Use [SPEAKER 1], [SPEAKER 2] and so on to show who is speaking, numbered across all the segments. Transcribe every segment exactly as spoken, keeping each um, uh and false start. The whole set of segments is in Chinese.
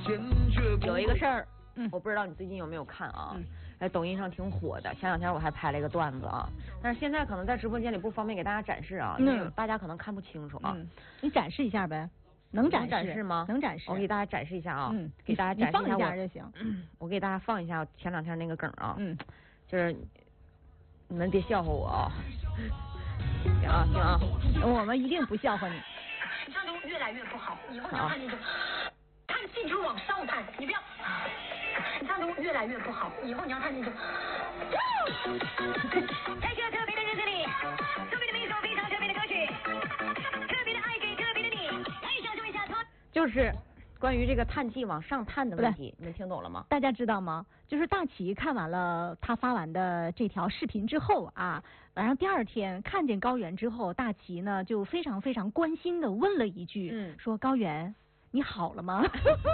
[SPEAKER 1] 有一个事儿，嗯，我不知道你最近有没有看啊？嗯，在抖音上挺火的。前两天我还拍了一个段子啊，但是现在可能在直播间里不方便给大家展示啊，因为大家可能看不清楚啊。
[SPEAKER 2] 嗯，你展示一下呗。能展示
[SPEAKER 1] 展示吗？
[SPEAKER 2] 能展示。
[SPEAKER 1] 我给大家展示一下啊，
[SPEAKER 2] 嗯，
[SPEAKER 1] 给大家展示一下我
[SPEAKER 2] 放一下就行。
[SPEAKER 1] 我给大家放一下前两天那个梗啊，
[SPEAKER 2] 嗯，
[SPEAKER 1] 就是你们别笑话我啊，行啊行啊，
[SPEAKER 2] 我们一定不笑话你。
[SPEAKER 3] 你这样就越来越不好，以后你要看那种叹气就往上叹，你不要，你这样就越来越不好，以后你要看那种。在这特别的日子里，特别的一首非常特别的歌曲，特别的爱给特别的你，来享受一下。
[SPEAKER 1] 就是关于这个叹气往上叹的问题，你们听懂了吗？
[SPEAKER 2] 大家知道吗？就是大齐看完了他发完的这条视频之后啊，然后第二天看见高原之后，大齐呢就非常非常关心的问了一句，嗯，说高原你好了吗？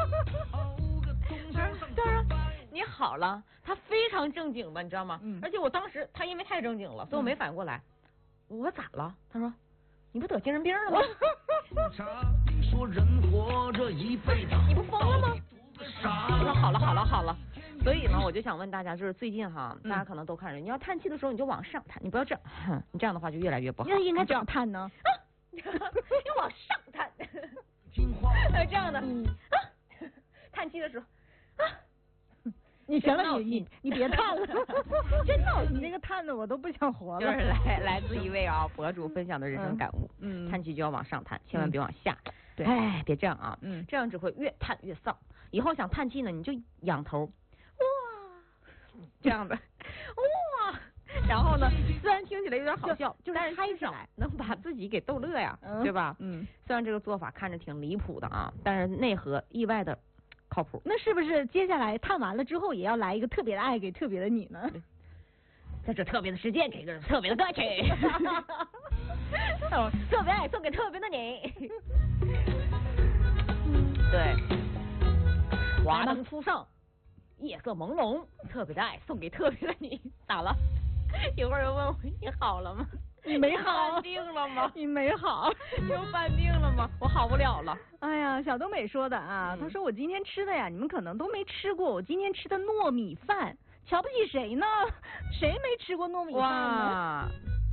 [SPEAKER 1] 当然你好了，他非常正经的，你知道吗？
[SPEAKER 2] 嗯，
[SPEAKER 1] 而且我当时他因为太正经了，所以我没反应过来，嗯、我咋了？他说你不得精神病了吗？说人活着一辈子，你不疯了吗？我说好了好了好了，所以呢，我就想问大家，就是最近哈，大家可能都看着，你要叹气的时候，你就往上叹，你不要这样，你这样的话就越来越不好。
[SPEAKER 2] 那应该怎么叹呢？
[SPEAKER 1] 啊，你往上叹，这样的，嗯啊，叹气的时候啊。
[SPEAKER 2] 你行了，你你你别叹了，真闹心！你那个叹的我都不想活了。
[SPEAKER 1] 就是来来自一位啊博主分享的人生感悟，
[SPEAKER 2] 嗯，
[SPEAKER 1] 叹气就要往上叹，千万别往下。
[SPEAKER 2] 对，
[SPEAKER 1] 哎，别这样啊，
[SPEAKER 2] 嗯，
[SPEAKER 1] 这样只会越叹越丧。以后想叹气呢，你就仰头，哇，这样的，哇，然后呢，虽然听起来有点好笑，
[SPEAKER 2] 就是
[SPEAKER 1] 但是至少能把自己给逗乐呀，对吧？
[SPEAKER 2] 嗯，
[SPEAKER 1] 虽然这个做法看着挺离谱的啊，但是内核意外的靠谱。
[SPEAKER 2] 那是不是接下来叹完了之后也要来一个特别的爱给特别的你呢？
[SPEAKER 1] 在这特别的时间给个特别的歌曲，特别爱送给特别的你。对，华灯初上，夜色朦胧，特别的爱送给特别的你。咋了？一会儿又问我你好了吗？
[SPEAKER 2] 你没好，
[SPEAKER 1] 犯病了吗？
[SPEAKER 2] 你没好，
[SPEAKER 1] 又犯病了吗？我好不了了。
[SPEAKER 2] 哎呀，小东北说的啊，嗯、他说我今天吃的呀，你们可能都没吃过，我今天吃的糯米饭，瞧不起谁呢？谁没吃过糯米饭呢？
[SPEAKER 1] 哇，